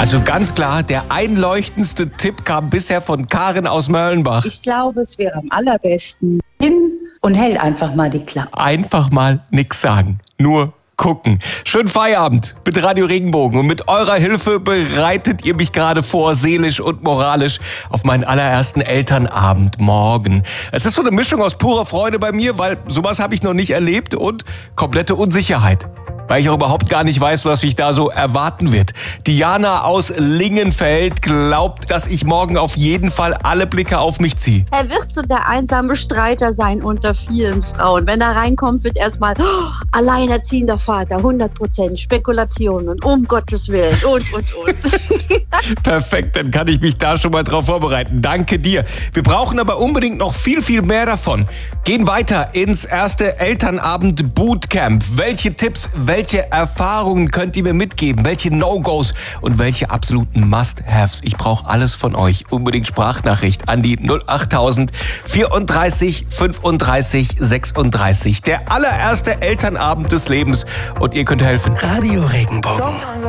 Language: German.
Also ganz klar, der einleuchtendste Tipp kam bisher von Karin aus Möllenbach. Ich glaube, es wäre am allerbesten hin und hält einfach mal die Klappe. Einfach mal nix sagen, nur gucken. Schönen Feierabend mit Radio Regenbogen und mit eurer Hilfe bereitet ihr mich gerade vor, seelisch und moralisch, auf meinen allerersten Elternabend morgen. Es ist so eine Mischung aus purer Freude bei mir, weil sowas habe ich noch nicht erlebt, und komplette Unsicherheit, weil ich auch überhaupt gar nicht weiß, was mich da so erwarten wird. Diana aus Lingenfeld glaubt, dass ich morgen auf jeden Fall alle Blicke auf mich ziehe. Er wird so der einsame Streiter sein unter vielen Frauen. Wenn er reinkommt, wird erstmal alleinerziehender Vater, 100% Spekulationen, um Gottes Willen und. Perfekt, dann kann ich mich da schon mal drauf vorbereiten. Danke dir. Wir brauchen aber unbedingt noch viel, viel mehr davon. Gehen weiter ins erste Elternabend-Bootcamp. Welche Tipps, welche Erfahrungen könnt ihr mir mitgeben? Welche No-Gos und welche absoluten Must-Haves? Ich brauche alles von euch. Unbedingt Sprachnachricht an die 08000 34 35 36. Der allererste Elternabend des Lebens, und ihr könnt helfen. Radio Regenbogen.